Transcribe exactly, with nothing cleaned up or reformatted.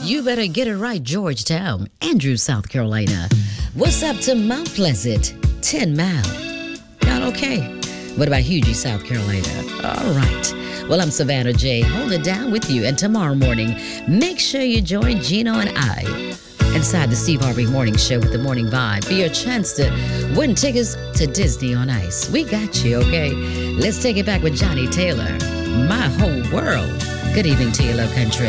You better get it right, Georgetown, Andrews, South Carolina. What's up to Mount Pleasant, ten Mile? Y'all okay? What about Hughie, South Carolina? All right. Well, I'm Savannah J. Hold it down with you. And tomorrow morning, make sure you join Gino and I inside the Steve Harvey Morning Show with the Morning Vibe for your chance to win tickets to Disney on Ice. We got you, okay? Let's take it back with Johnny Taylor. My whole world. Good evening to you, Low Country.